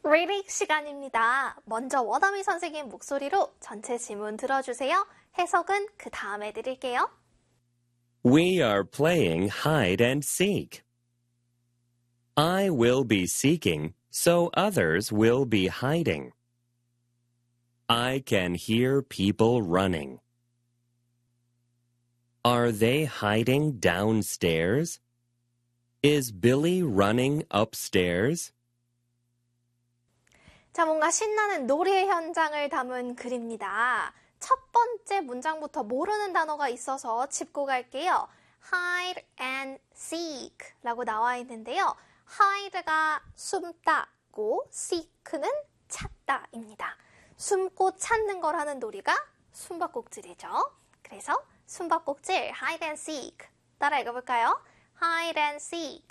reading 시간입니다. 먼저 원어민 선생님 목소리로 전체 지문 들어주세요. 해석은 그 다음에 드릴게요. We are playing hide and seek. I will be seeking, so others will be hiding. I can hear people running. Are they hiding downstairs? Is Billy running upstairs? 자, 뭔가 신나는 놀이 현장을 담은 글입니다. 첫 번째 문장부터 모르는 단어가 있어서 짚고 갈게요. hide and seek 라고 나와 있는데요. hide가 숨다고 seek는 찾다입니다. 숨고 찾는 걸 하는 놀이가 숨바꼭질이죠. 그래서 숨바꼭질 hide and seek 따라 읽어볼까요? hide and seek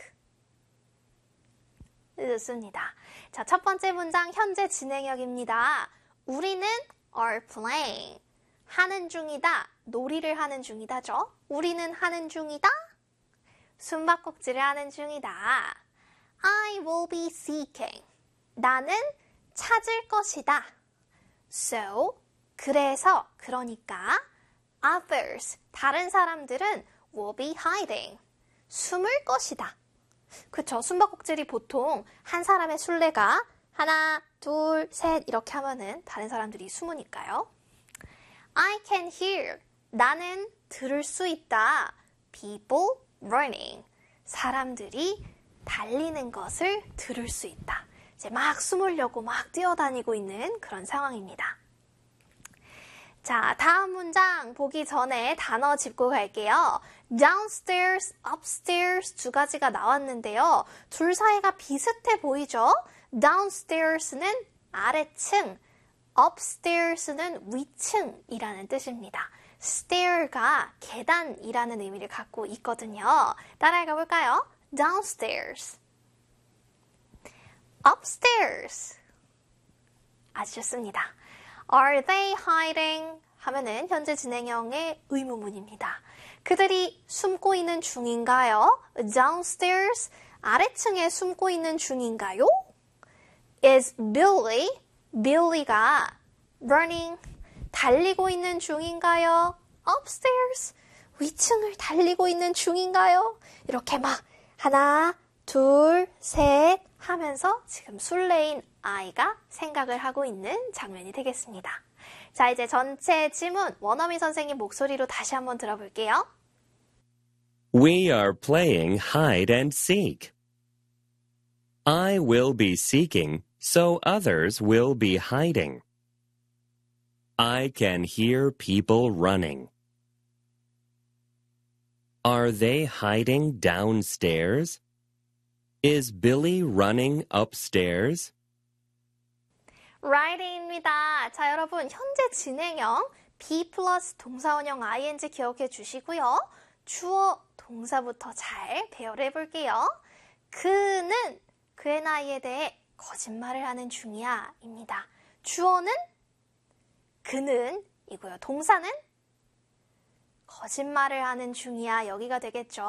좋습니다. 자, 첫 번째 문장 현재 진행형입니다. 우리는 are playing 하는 중이다, 놀이를 하는 중이다죠. 우리는 하는 중이다, 숨바꼭질을 하는 중이다. I will be seeking 나는 찾을 것이다. So 그래서 그러니까 others 다른 사람들은 will be hiding 숨을 것이다. 그쵸, 숨바꼭질이 보통 한 사람의 술래가 하나, 둘, 셋 이렇게 하면은 다른 사람들이 숨으니까요. I can hear 나는 들을 수 있다. People running 사람들이 달리는 것을 들을 수 있다. 이제 막 숨으려고 막 뛰어다니고 있는 그런 상황입니다. 자, 다음 문장 보기 전에 단어 짚고 갈게요. downstairs, upstairs 두 가지가 나왔는데요. 둘 사이가 비슷해 보이죠? downstairs는 아래층, upstairs는 위층이라는 뜻입니다. stair가 계단이라는 의미를 갖고 있거든요. 따라 읽어볼까요? downstairs, upstairs 아주 좋습니다. Are they hiding? 하면은 현재 진행형의 의문문입니다. 그들이 숨고 있는 중인가요? Downstairs, 아래층에 숨고 있는 중인가요? Is Billy, Billy가 running, 달리고 있는 중인가요? Upstairs, 위층을 달리고 있는 중인가요? 이렇게 막 하나, 둘, 셋 하면서 지금 술래인 아이가 생각을 하고 있는 장면이 되겠습니다. 자, 이제 전체 지문 원어민 선생님 목소리로 다시 한번 들어볼게요. We are playing hide and seek. I will be seeking, so others will be hiding. I can hear people running. Are they hiding downstairs? Is Billy running upstairs? Right입니다. 자, 여러분 현재 진행형 be 플러스 동사원형 ing 기억해 주시고요. 주어 동사부터 잘 배열을 해볼게요. 그는 그의 나이에 대해 거짓말을 하는 중이야 입니다. 주어는 그는 이고요. 동사는 거짓말을 하는 중이야 여기가 되겠죠.